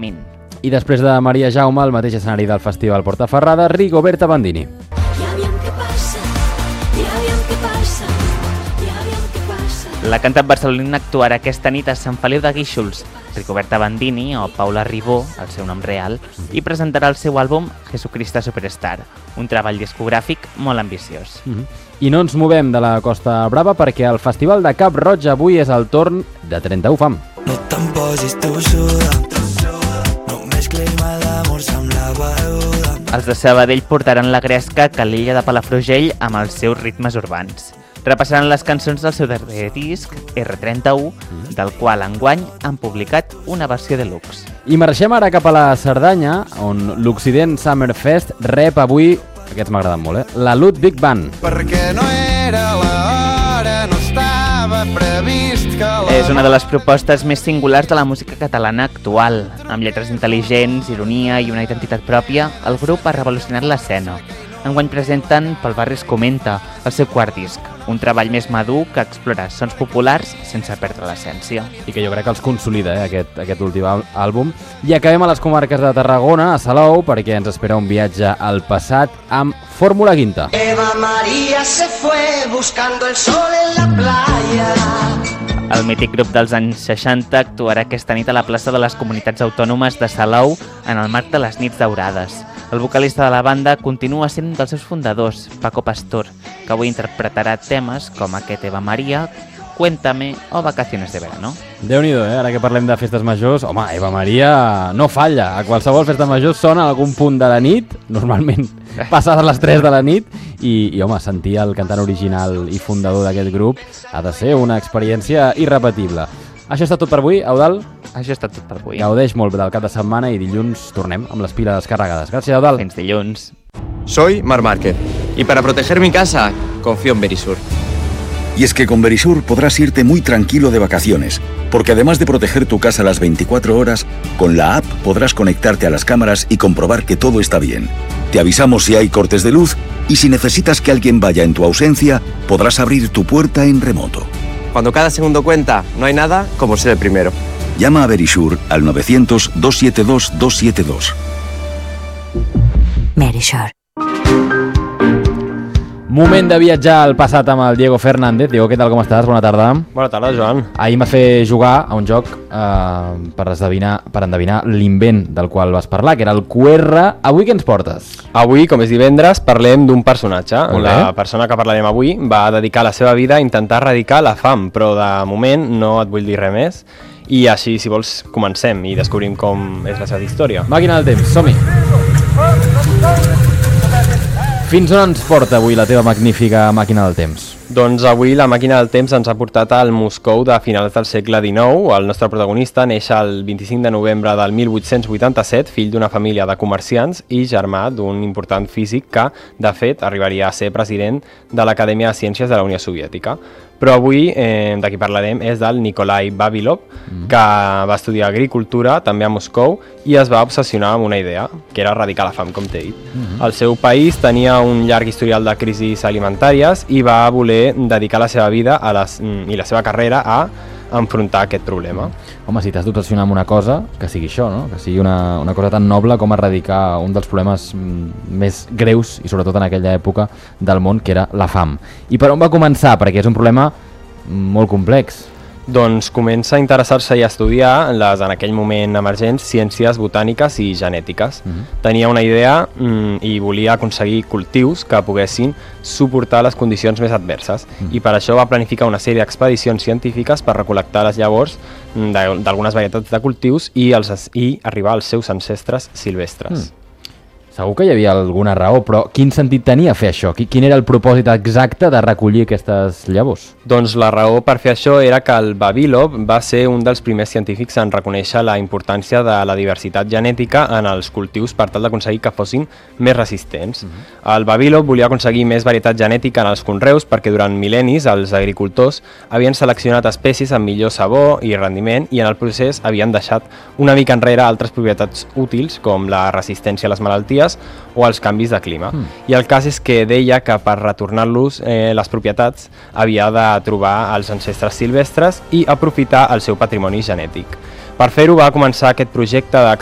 Min. I després de Maria Jaume, al mateix escenari del Festival Portaferrada, Rigoberta Bandini. La cantant barcelonina actuarà aquesta nit a Sant Feliu de Guíxols. Rigoberta Bandini, o Paula Ribó, el seu nom real, i presentarà el seu àlbum Jesucristo Superstar, un treball discogràfic molt ambiciós. I no ens movem de la Costa Brava perquè el Festival de Cap Roig avui és el torn de 31 Fam. No te'n posis tossuda, no mesclis mal d'amors amb la beguda. Els de Sabadell portaran la gresca a l'illa de Palafrugell amb els seus ritmes urbans. Repassaran les cançons del seu darrer disc, R31, del qual enguany han publicat una versió deluxe. I marxem ara cap a la Cerdanya, on l'Occident Summer Fest rep avui, aquests m'agraden molt, la Ludwig Band. Perquè no era l'hora, no estava previst que És una de les propostes més singulars de la música catalana actual. Amb lletres intel·ligents, ironia i una identitat pròpia, el grup ha revolucionat l'escena. Enguany presenten Pel barri es comenta, el seu quart disc, un treball més madur que explora sons populars sense perdre l'essència. I que jo crec que els consolida, aquest últim àlbum. I acabem a les comarques de Tarragona, a Salou, perquè ens espera un viatge al passat amb Fórmula Quinta. Eva María se fue buscando el sol en la playa. El mític grup dels anys 60 actuarà aquesta nit a la plaça de les Comunitats Autònomes de Salou en el marc de les Nits Daurades. El vocalista de la banda continua sent un dels seus fundadors, Paco Pastor, que avui interpretarà temes com aquest Eva María, Cuéntame o Vacaciones de verano. Déu-n'hi-do, ara que parlem de festes majors, home, Eva María no falla. A qualsevol festa major sona a algun punt de la nit, normalment passades les 3 de la nit, i home, sentir el cantant original i fundador d'aquest grup ha de ser una experiència irrepetible. Això està tot per avui, Eudald. Això està tot per avui. Gaudeix molt del cap de setmana i dilluns tornem amb les piles carregades. Gràcies, Eudald. Fins dilluns. Soy Mar Márquez y para proteger mi casa confío en Verisur. Y es que con Verisur podrás irte muy tranquilo de vacaciones, porque además de proteger tu casa las 24 horas, con la app podrás conectarte a las cámaras y comprobar que todo está bien. Te avisamos si hay cortes de luz y si necesitas que alguien vaya en tu ausencia, podrás abrir tu puerta en remoto. Cuando cada segundo cuenta, no hay nada como ser el primero. Llama a Verisur al 900-272-272. Verisur. Moment de viatjar al passat amb el Diego Fernández. Diego, què tal, com estàs? Bona tarda. Bona tarda, Joan. Ahir em va fer jugar a un joc per endevinar l'invent del qual vas parlar, que era el QR. Avui què ens portes? Avui, com és divendres, parlem d'un personatge. Molt bé. La persona que parlarem avui va dedicar la seva vida a intentar erradicar la fam, però de moment no et vull dir res més. I així, si vols, comencem i descobrim com és la seva història. Màquina del temps, som-hi! Fins on ens porta avui la teva magnífica màquina del temps? Doncs avui la màquina del temps ens ha portat al Moscou de finals del segle XIX. El nostre protagonista neix el 25 de novembre del 1887, fill d'una família de comerciants i germà d'un important físic que, de fet, arribaria a ser president de l'Acadèmia de Ciències de la Unió Soviètica. Però avui, de qui parlarem, és del Nikolai Vavilov, que va estudiar agricultura, també a Moscou, i es va obsessionar amb una idea, que era erradicar la fam, com t'he dit. El seu país tenia un llarg historial de crisis alimentàries i va voler dedicar la seva vida i la seva carrera a enfrontar aquest problema. Home, si t'has d'obsessionar amb una cosa, que sigui això, no? Que sigui una cosa tan noble com erradicar un dels problemes més greus, i sobretot en aquella època del món, que era la fam. I per on va començar? Perquè és un problema molt complex. Doncs comença a interessar-se i a estudiar les, en aquell moment emergents, ciències botàniques i genètiques. Tenia una idea i volia aconseguir cultius que poguessin suportar les condicions més adverses i per això va planificar una sèrie d'expedicions científiques per recol·lectar les llavors d'algunes varietats de cultius i arribar als seus ancestres silvestres. Segur que hi havia alguna raó, però quin sentit tenia fer això? Quin era el propòsit exacte de recollir aquestes llavors? Doncs la raó per fer això era que el Vavilov va ser un dels primers científics en reconèixer la importància de la diversitat genètica en els cultius per tal d'aconseguir que fossin més resistents. El Vavilov volia aconseguir més varietat genètica en els conreus perquè durant mil·lennis els agricultors havien seleccionat espècies amb millor sabor i rendiment i en el procés havien deixat una mica enrere altres propietats útils com la resistència a les malalties o els canvis de clima. I el cas és que deia que per retornar-los les propietats havia de trobar els ancestres silvestres i aprofitar el seu patrimoni genètic. Per fer-ho va començar aquest projecte